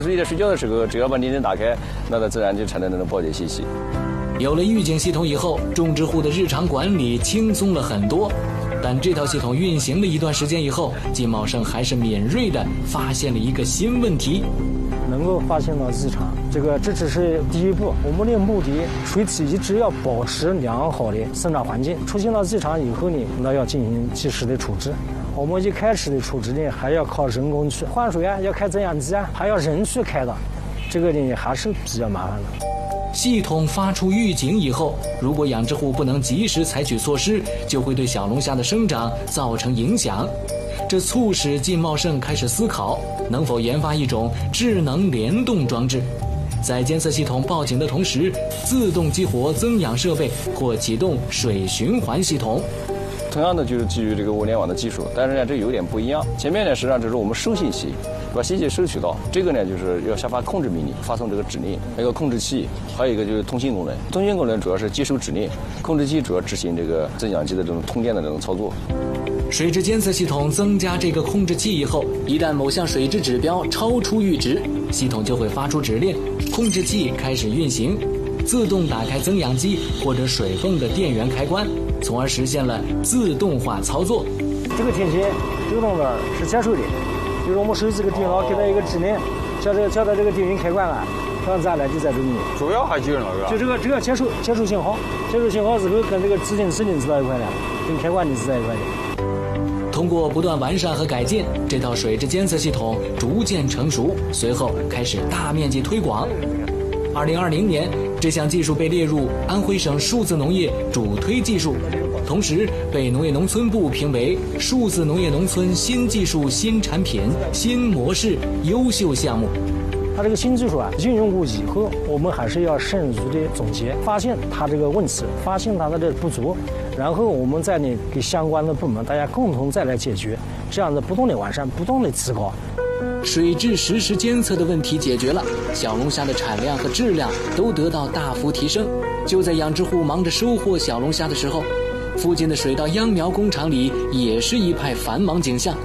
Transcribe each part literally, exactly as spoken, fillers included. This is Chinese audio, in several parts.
所以在睡觉的时候，只要把电灯打开，那它自然就产生那种报警信息。 有了预警系统以后，种植户的日常管理轻松了很多。但这套系统运行了一段时间以后，金茂盛还是敏锐地发现了一个新问题。 能够发现到异常，这个这只是第一步。我们的目的，水体一直要保持良好的生长环境。出现了异常以后呢，那要进行及时的处置。我们一开始的处置呢，还要靠人工去换水啊，要开增氧机啊，还要人去开的，这个呢还是比较麻烦的。 系统发出预警以后，如果养殖户不能及时采取措施，就会对小龙虾的生长造成影响。这促使金茂盛开始思考，能否研发一种智能联动装置，在监测系统报警的同时，自动激活增氧设备或启动水循环系统。 同样的就是基于这个物联网的技术，但是呢这有点不一样。前面呢实际上这是我们收信息，把信息收取到，这个呢就是要下发控制命令，发送这个指令，还有个控制器，还有一个就是通信功能。通信功能主要是接收指令，控制器主要执行这个增氧机的这种通电的这种操作。 水质监测系统增加这个控制器以后，一旦某项水质指标超出阈值，系统就会发出指令，控制器开始运行，自动打开增氧机或者水泵的电源开关，从而实现了自动化操作。 这个天线这个东西是接收的，就是我们手机这个电脑给它一个指令，叫这个叫它这个电源开关了，这样子来就在这里。 主要还就是那个， 就这个这个接收接收信号，接收信号之后跟这个执行指令是在一块的，跟开关你是在一块的。 通过不断完善和改进，这套水质监测系统逐渐成熟，随后开始大面积推广。二零二零年，这项技术被列入安徽省数字农业主推技术，同时被农业农村部评为数字农业农村新技术、新产品、新模式优秀项目。 它这个新技术啊，应用过以后，我们还是要慎入的总结，发现它这个问题，发现它的这不足，然后我们再呢给相关的部门大家共同再来解决，这样子不断的完善，不断的提高。 水质实时监测的问题解决了，小龙虾的产量和质量都得到大幅提升。就在养殖户忙着收获小龙虾的时候，附近的水稻秧苗工厂里也是一派繁忙景象。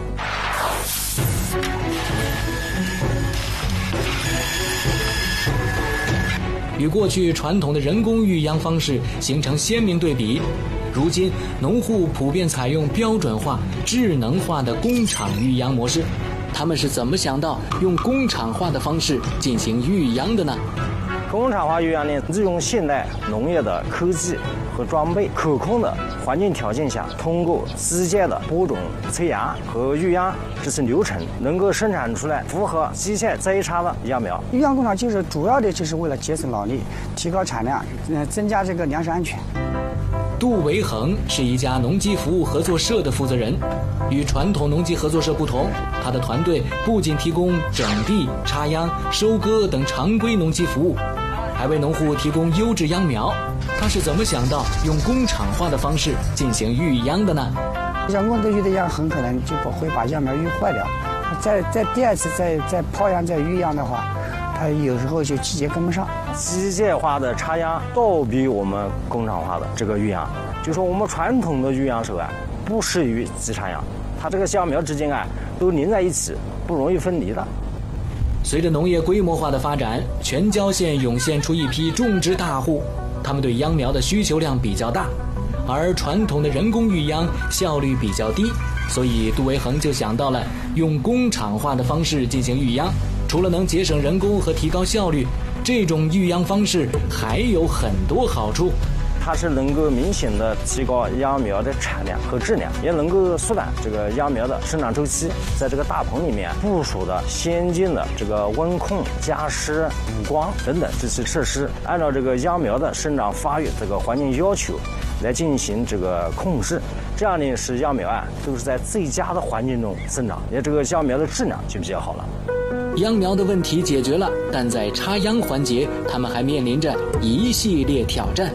与过去传统的人工育秧方式形成鲜明对比，如今农户普遍采用标准化、智能化的工厂育秧模式。他们是怎么想到用工厂化的方式进行育秧的呢？ 工厂化育秧呢，利用现代农业的科技和装备，可控的环境条件下，通过机械的播种、催芽和育秧这些流程，能够生产出来符合机械栽插的秧苗。 育秧工厂就是主要的就是为了节省劳力、提高产量，呃，增加这个粮食安全。 杜维恒是一家农机服务合作社的负责人，与传统农机合作社不同，他的团队不仅提供整地、插秧、收割等常规农机服务，还为农户提供优质秧苗。他是怎么想到用工厂化的方式进行育秧的呢？ 人工的育的秧很可能就不会把秧苗育坏掉，在在第二次再再抛秧再育秧的话，它有时候就季节跟不上。 机械化的插秧倒比我们工厂化的这个育秧，就说我们传统的育秧手啊，不适于机插秧，它这个秧苗之间啊都连在一起，不容易分离的。 随着农业规模化的发展，全椒县涌现出一批种植大户，他们对秧苗的需求量比较大，而传统的人工育秧效率比较低，所以杜维恒就想到了用工厂化的方式进行育秧。除了能节省人工和提高效率，这种育秧方式还有很多好处。 它是能够明显的提高秧苗的产量和质量，也能够缩短这个秧苗的生长周期。在这个大棚里面部署的先进的这个温控、加湿、补光等等这些设施，按照这个秧苗的生长发育这个环境要求来进行这个控制，这样呢使秧苗啊都是在最佳的环境中生长，也这个秧苗的质量就比较好了。 秧苗的问题解决了，但在插秧环节，他们还面临着一系列挑战。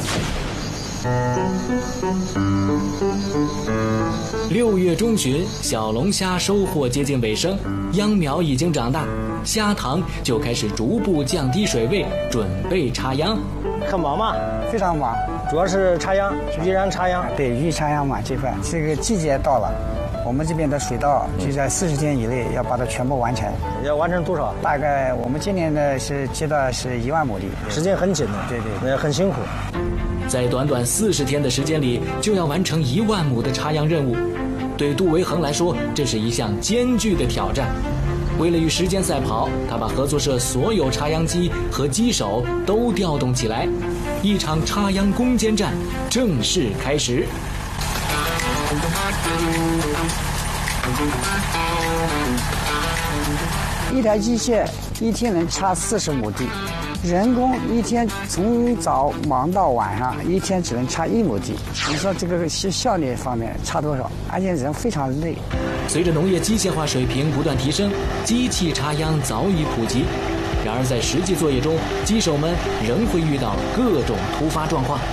六月中旬，小龙虾收获接近尾声，秧苗已经长大，虾塘就开始逐步降低水位，准备插秧。 很忙吗？ 非常忙， 主要是插秧，育秧插秧。 对，育插秧嘛这块，这个季节到了， 我们这边的水稻就在四十天以内要把它全部完成。 要完成多少？ 大概我们今年呢是接到是一万亩地， 时间很紧的， 对对， 也很辛苦。 在短短四十天的时间里，就要完成一万亩的插秧任务，对杜维恒来说，这是一项艰巨的挑战。为了与时间赛跑，他把合作社所有插秧机和机手都调动起来，一场插秧攻坚战正式开始。 一台机械一天能插四十亩地，人工一天从早忙到晚上，一天只能插一亩地。你说这个效率方面差多少？而且人非常累。 随着农业机械化水平不断提升，机器插秧早已普及。然而在实际作业中，机手们仍会遇到各种突发状况。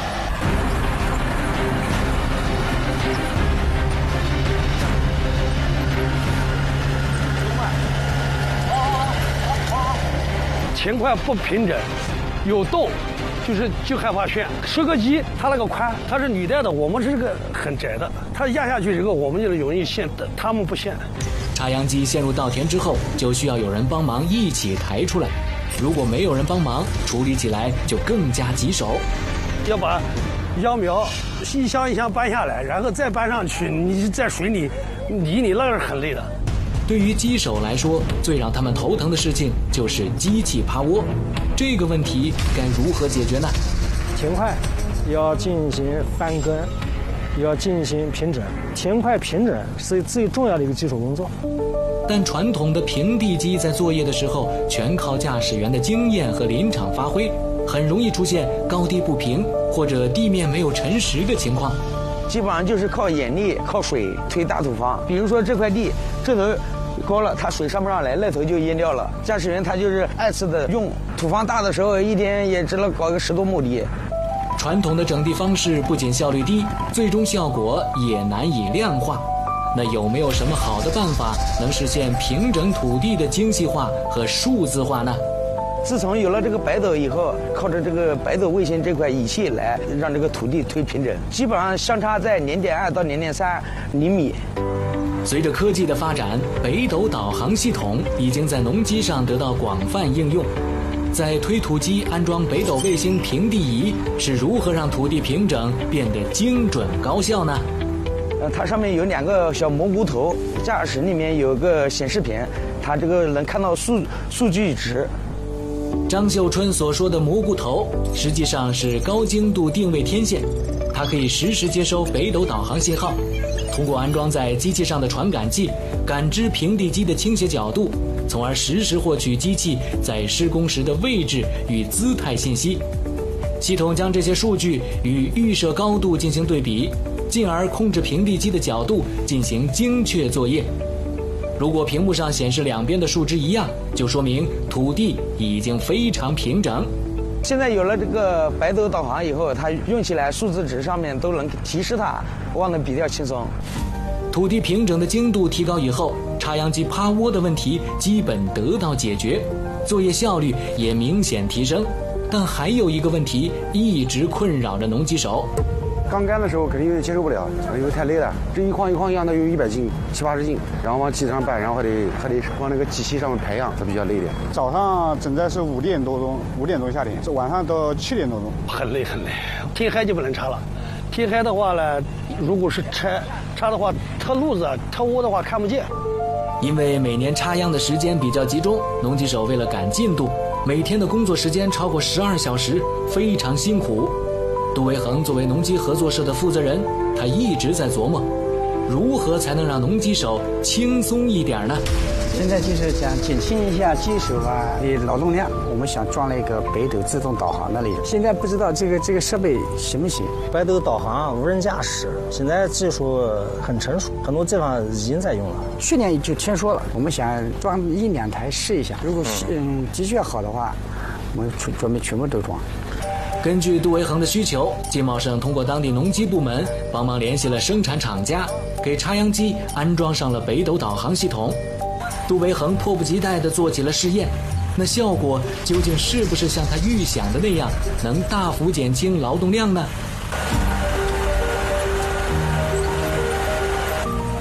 前块不平整，有洞，就是就害怕旋。收割机它那个宽，它是履带的，我们是这个很窄的，它压下去这个我们就容易陷，他们不陷。 插秧机陷入稻田之后，就需要有人帮忙一起抬出来。如果没有人帮忙，处理起来就更加棘手。 要把秧苗一箱一箱搬下来，然后再搬上去，你在水里理你那个是很累的。 对于机手来说，最让他们头疼的事情就是机器趴窝。这个问题该如何解决呢？ 田块要进行翻耕，要进行平整。田块平整是最重要的一个基础工作。 但传统的平地机在作业的时候，全靠驾驶员的经验和临场发挥，很容易出现高低不平或者地面没有沉实的情况。 基本上就是靠眼力、靠水推大土方。比如说这块地这头高了，它水上不上来，那头就淹掉了。驾驶员他就是二次的用，土方大的时候一天也只能搞个十多亩地。 传统的整地方式不仅效率低，最终效果也难以量化。那有没有什么好的办法能实现平整土地的精细化和数字化呢？ 自从有了这个北斗以后，靠着这个北斗卫星这块仪器来让这个土地推平整，基本上相差在零点二到零点三厘米。 随着科技的发展，北斗导航系统已经在农机上得到广泛应用。在推土机安装北斗卫星平地仪是如何让土地平整变得精准高效呢？ 呃，它上面有两个小蘑菇头，驾驶里面有个显示屏，它这个能看到数数据值。 张秀春所说的蘑菇头，实际上是高精度定位天线，它可以实时接收北斗导航信号，通过安装在机器上的传感器，感知平地机的倾斜角度，从而实时获取机器在施工时的位置与姿态信息。系统将这些数据与预设高度进行对比，进而控制平地机的角度进行精确作业。如果屏幕上显示两边的数值一样，就说明土地已经非常平整。 现在有了这个北斗导航以后，它用起来数字值上面都能提示它，忘得比较轻松。 土地平整的精度提高以后，插秧机趴窝的问题基本得到解决，作业效率也明显提升。但还有一个问题一直困扰着农机手。 刚干的时候肯定有点接受不了，因为太累了。这一筐一筐样的有一百斤、七八十斤，然后往机子上搬，然后还得还得往那个机器上面排样，它比较累一点。 早上整在是五点多钟，五点钟下田，晚上到七点多钟， 很累很累。天黑就不能插了，天黑的话呢，如果是插插的话，特路子、特窝的话看不见。 因为每年插秧的时间比较集中，农机手为了赶进度，每天的工作时间超过十二小时，非常辛苦。杜维恒作为农机合作社的负责人，他一直在琢磨，如何才能让农机手轻松一点呢？ 现在就是想减轻一下机手啊的劳动量，我们想装了一个北斗自动导航那里。现在不知道这个这个设备行不行？ 北斗导航、无人驾驶，现在技术很成熟，很多地方已经在用了。 去年就听说了，我们想装一两台试一下，如果是嗯的确好的话，我们准备全部都装。 根据杜维恒的需求，金茂省通过当地农机部门帮忙联系了生产厂家，给插秧机安装上了北斗导航系统。杜维恒迫不及待地做起了试验，那效果究竟是不是像他预想的那样，能大幅减轻劳动量呢？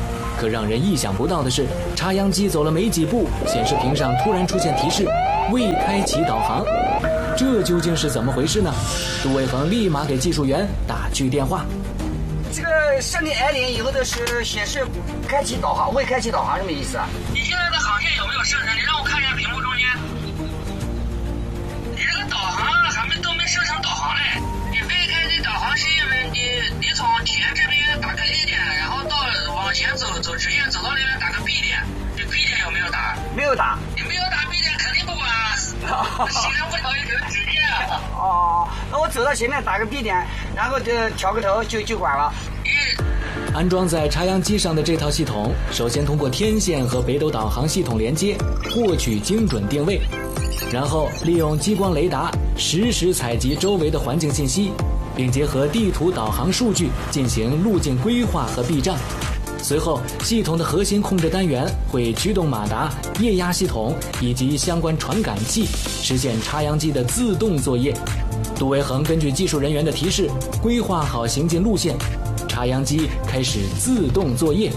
可让人意想不到的是，插秧机走了没几步，显示屏上突然出现提示未开启导航。这究竟是怎么回事呢？杜伟恒立马给技术员打去电话。 这个上点 I 零以后的是显示开启导航，未开启导航什么意思啊？你现在的航线有没有上升？你让我看一下屏幕中间。你这个导航还没都没设成导航嘞。你未开启导航是因为你你从田这边打个 A 点，然后到往前走走直线走到那边打个 B 点，你 B 点有没有打？没有打。你没有打 B 点肯定不管啊，形成不了一条直线啊。哦，那我走到前面打个 B 点，然后就调个头就就管了。 安装在插秧机上的这套系统，首先通过天线和北斗导航系统连接，获取精准定位，然后利用激光雷达实时采集周围的环境信息，并结合地图导航数据进行路径规划和避障。随后，系统的核心控制单元会驱动马达、液压系统以及相关传感器，实现插秧机的自动作业。杜维恒根据技术人员的提示，规划好行进路线，插秧机开始自动作业。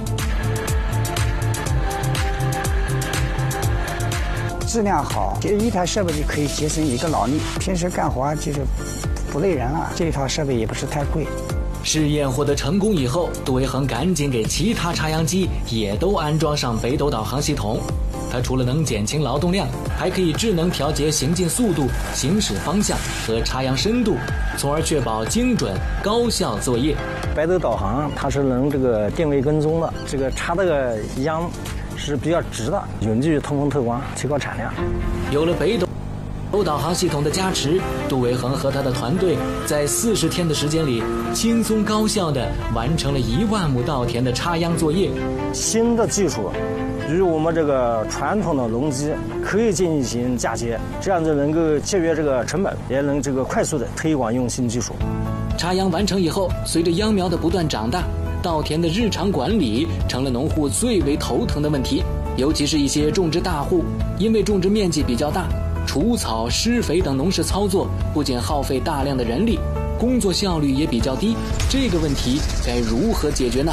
质量好，这一台设备就可以节省一个劳力，平时干活就是不累人了。这一套设备也不是太贵。 试验获得成功以后，杜维恒赶紧给其他插秧机也都安装上北斗导航系统。它除了能减轻劳动量，还可以智能调节行进速度、行驶方向和插秧深度，从而确保精准高效作业。 北斗导航它是能这个定位跟踪的，这个插这个秧是比较直的，有利于通风透光，提高产量。 有了北斗导航系统的加持，杜维恒和他的团队在四十天的时间里，轻松高效地完成了一万亩稻田的插秧作业。 新的技术与我们这个传统的农机可以进行嫁接，这样就能够节约这个成本，也能这个快速的推广用新技术。 插秧完成以后，随着秧苗的不断长大，稻田的日常管理成了农户最为头疼的问题。尤其是一些种植大户，因为种植面积比较大，除草、施肥等农事操作不仅耗费大量的人力，工作效率也比较低。这个问题该如何解决呢？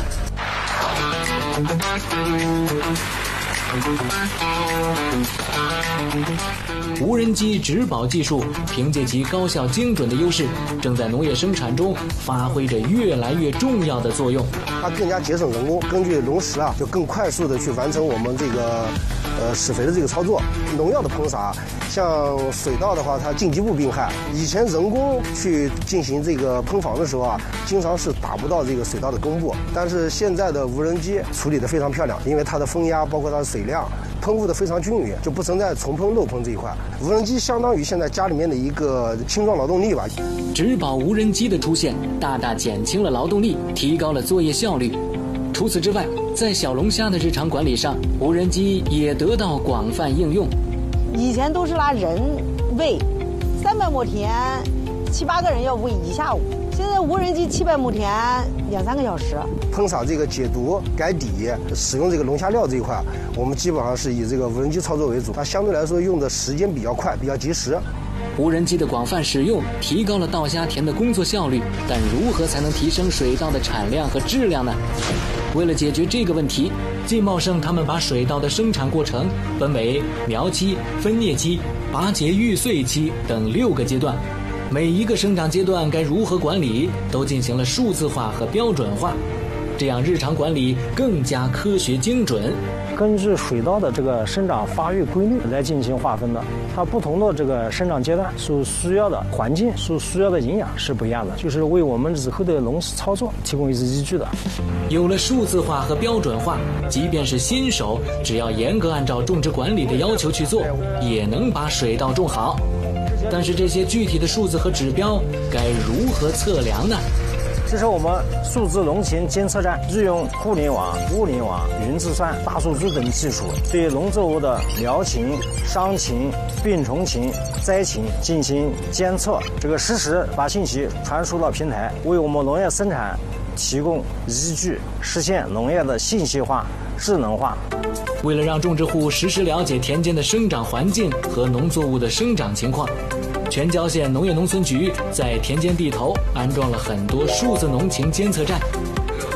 无人机植保技术凭借其高效精准的优势，正在农业生产中发挥着越来越重要的作用。 它更加节省人工，根据农时啊，就更快速的去完成我们这个呃施肥的这个操作。农药的喷洒，像水稻的话，它近基部病害，以前人工去进行这个喷防的时候啊，经常是打不到这个水稻的根部，但是现在的无人机处理得非常漂亮，因为它的风压包括它的水量喷雾的非常均匀，就不存在重喷漏喷这一块。无人机相当于现在家里面的一个轻装劳动力吧。 植保无人机的出现，大大减轻了劳动力，提高了作业效率。除此之外，在小龙虾的日常管理上，无人机也得到广泛应用。 以前都是拿人喂，三百亩田，七八个人要喂一下午。现在无人机七百亩田两三个小时。 喷洒这个解毒、改底、使用这个龙虾料这一块，我们基本上是以这个无人机操作为主，它相对来说用的时间比较快，比较及时。 无人机的广泛使用提高了稻虾田的工作效率，但如何才能提升水稻的产量和质量呢？为了解决这个问题，晋茂盛他们把水稻的生产过程分为苗期、分蘖期、拔节育穗期等六个阶段，每一个生长阶段该如何管理，都进行了数字化和标准化，这样日常管理更加科学精准。 根据水稻的这个生长发育规律来进行划分的，它不同的这个生长阶段所需要的环境、所需要的营养是不一样的，就是为我们日后的农事操作提供一些依据的。 有了数字化和标准化，即便是新手，只要严格按照种植管理的要求去做，也能把水稻种好。但是这些具体的数字和指标该如何测量呢？ 这是我们数字农情监测站利用互联网、物联网、云计算、大数据等技术，对农作物的苗情、伤情、病虫情、灾情进行监测，这个实时把信息传输到平台，为我们农业生产提供依据，实现农业的信息化、智能化。 为了让种植户实时了解田间的生长环境和农作物的生长情况，全椒县农业农村局在田间地头安装了很多数字农情监测站，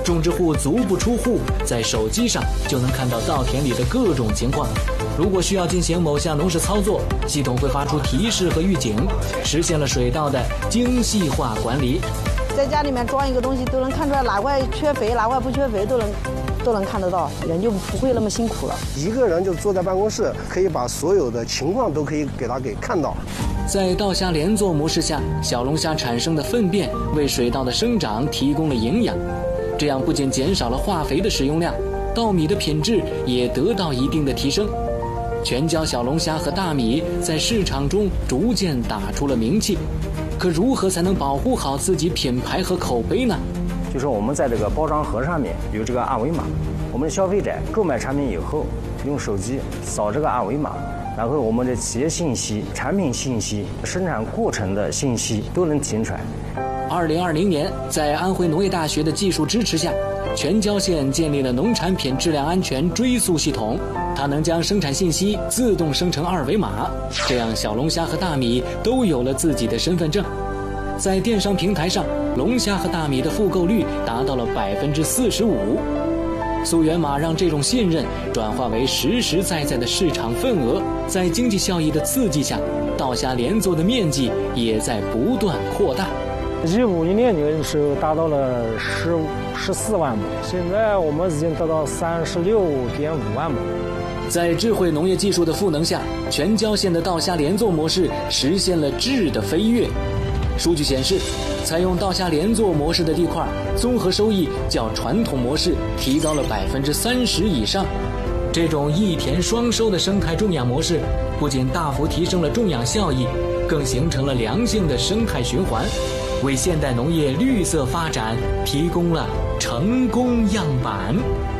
种植户足不出户，在手机上就能看到稻田里的各种情况。如果需要进行某项农事操作，系统会发出提示和预警，实现了水稻的精细化管理。 在家里面装一个东西，都能看出来哪块缺肥，哪块不缺肥，都能都能看得到，人就不会那么辛苦了。 一个人就坐在办公室，可以把所有的情况都可以给他给看到。 在稻虾连坐模式下，小龙虾产生的粪便为水稻的生长提供了营养，这样不仅减少了化肥的使用量，稻米的品质也得到一定的提升。全椒小龙虾和大米在市场中逐渐打出了名气。可如何才能保护好自己品牌和口碑呢？ 就是我们在这个包装盒上面有这个二维码，我们的消费者购买产品以后，用手机扫这个二维码，然后我们的企业信息、产品信息、生产过程的信息都能提出来。 二零二零年，在安徽农业大学的技术支持下，全椒县建立了农产品质量安全追溯系统，它能将生产信息自动生成二维码，这样小龙虾和大米都有了自己的身份证。在电商平台上，龙虾和大米的复购率达到了百分之四十五。溯源码让这种信任转化为实实在在的市场份额，在经济效益的刺激下，稻虾连坐的面积也在不断扩大。 一五年的时候达到了十十四万亩，现在我们已经达到三十六点五万亩。 在智慧农业技术的赋能下，全椒县的稻虾连坐模式实现了质的飞跃。数据显示，采用稻虾连坐模式的地块，综合收益较传统模式提高了百分之三十以上。这种一田双收的生态种养模式，不仅大幅提升了种养效益，更形成了良性的生态循环，为现代农业绿色发展提供了成功样板。